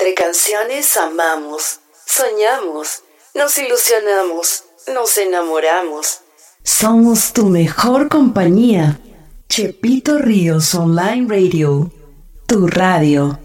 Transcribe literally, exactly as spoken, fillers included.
Entre canciones amamos, soñamos, nos ilusionamos, nos enamoramos. Somos tu mejor compañía. Chepito Ríos Online Radio, tu radio.